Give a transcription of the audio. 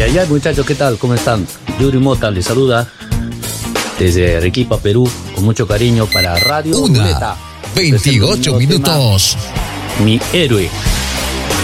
ay, muchachos, ¿qué tal? ¿Cómo están? Yuri Mota les saluda desde Arequipa, Perú, con mucho cariño para Radio Ruleta. 28 minutos. Mi héroe.